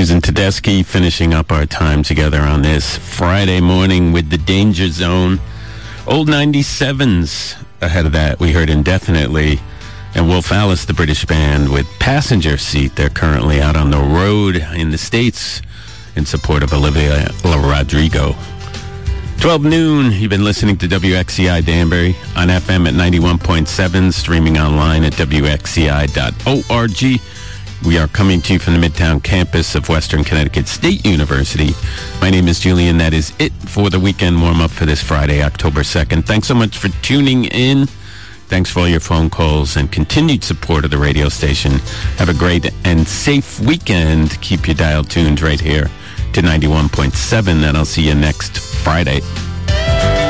Susan Tedeschi finishing up our time together on this Friday morning with the Danger Zone. Old 97s. Ahead of that, we heard Indefinitely. And Wolf Alice, the British band, with Passenger Seat. They're currently out on the road in the States in support of Olivia Rodrigo. 12 noon, you've been listening to WXCI Danbury on FM at 91.7, streaming online at WXCI.org. We are coming to you from the Midtown campus of Western Connecticut State University. My name is Julian. That is it for the weekend warm-up for this Friday, October 2nd. Thanks so much for tuning in. Thanks for all your phone calls and continued support of the radio station. Have a great and safe weekend. Keep your dial tuned right here to 91.7, and I'll see you next Friday.